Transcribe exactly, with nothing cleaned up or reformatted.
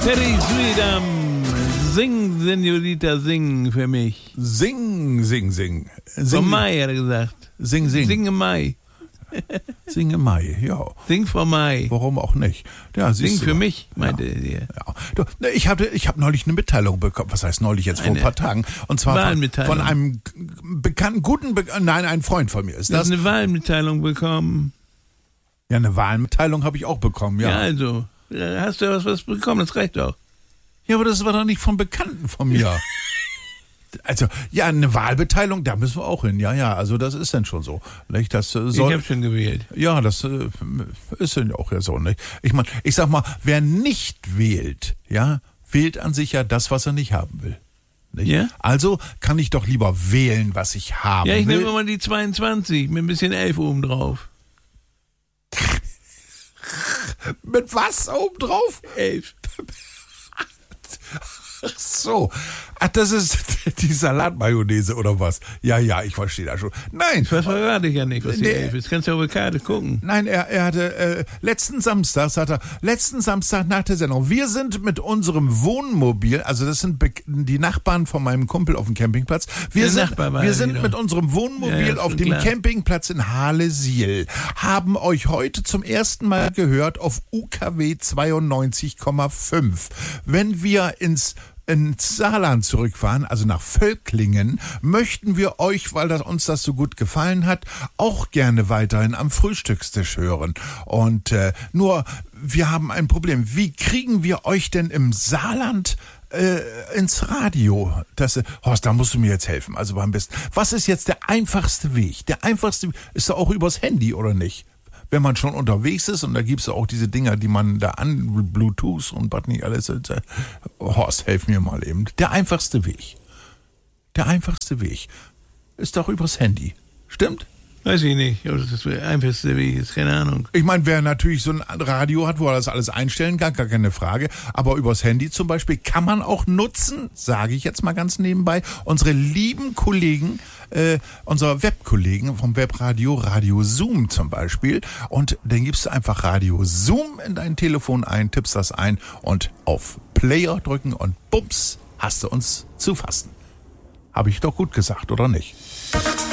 Teddy Sweetam. Sing, Senorita, sing für mich. Sing, sing, sing. sing. Vom Mai, hat er gesagt. Sing, sing. Sing im Mai. Sing im Mai, ja. Sing vom Mai. Warum auch nicht? Ja, Sing für du. mich, meinte ja. er. Ja. Du, ne, ich habe ich hab neulich eine Mitteilung bekommen. Was heißt neulich? Jetzt vor ein paar Tagen. Und zwar von, von einem bekannten, guten, Be- nein, ein Freund von mir. Ist du das? hast eine Wahlmitteilung bekommen. Ja, eine Wahlmitteilung habe ich auch bekommen, ja. Ja, also. Hast du was, was bekommen? Das reicht doch. Ja, aber das war doch nicht von Bekannten von mir. Also, ja, eine Wahlbeteiligung, da müssen wir auch hin. Ja, ja, also das ist dann schon so. Nicht? Das, äh, soll, ich habe schon gewählt. Ja, das äh, ist dann auch ja so. Nicht? Ich meine, ich sag mal, wer nicht wählt, ja, wählt an sich ja das, was er nicht haben will. Nicht? Ja? Also kann ich doch lieber wählen, was ich haben will. Ja, ich nehme immer die zweiundzwanzig mit ein bisschen elf oben drauf. Mit was oben drauf? elf. Ach so. Ach, das ist die Salatmayonnaise oder was? Ja, ja, ich verstehe das schon. Nein. Das verrate ich ja nicht, was die Nee. elf ist. Kannst du auf der Karte gucken. Nein, er, er hatte, äh, letzten Samstag, sagt er, letzten Samstag nach der Sendung, wir sind mit unserem Wohnmobil, also das sind be- die Nachbarn von meinem Kumpel auf dem Campingplatz, wir Der sind, Nachbar war wir er sind wieder. mit unserem Wohnmobil Ja, ja, auf schon dem klar. Campingplatz in Halesiel, haben euch heute zum ersten Mal gehört auf U K W zweiundneunzig Komma fünf. Wenn wir ins ins Saarland zurückfahren, also nach Völklingen, möchten wir euch, weil das uns das so gut gefallen hat, auch gerne weiterhin am Frühstückstisch hören. Und äh, nur, wir haben ein Problem. Wie kriegen wir euch denn im Saarland äh, ins Radio? Das, äh, Horst, da musst du mir jetzt helfen. Also am besten. Was ist jetzt der einfachste Weg? Der einfachste Weg ist doch auch übers Handy, oder nicht? Wenn man schon unterwegs ist, und da gibt's ja auch diese Dinger, die man da an, Bluetooth und was nicht alles. Äh, Horst, helf mir mal eben. Der einfachste Weg. Der einfachste Weg ist doch übers Handy. Stimmt? Weiß ich nicht, ob das der einfachste Weg ist, keine Ahnung. Ich meine, wer natürlich so ein Radio hat, wo er das alles einstellen kann, gar keine Frage. Aber übers Handy zum Beispiel kann man auch nutzen, sage ich jetzt mal ganz nebenbei, unsere lieben Kollegen, äh, unsere Webkollegen vom Webradio, Radio Zoom zum Beispiel. Und dann gibst du einfach Radio Zoom in dein Telefon ein, tippst das ein und auf Player drücken und bums, hast du uns zu fassen. Habe ich doch gut gesagt, oder nicht?